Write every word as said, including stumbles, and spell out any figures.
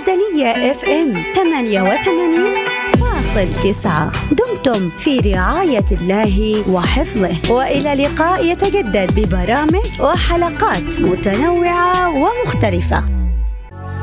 المدنية اف ام ثمانية وثمانين فاصل تسعة. دمتم في رعاية الله وحفظه، وإلى لقاء يتجدد ببرامج وحلقات متنوعة ومختلفة.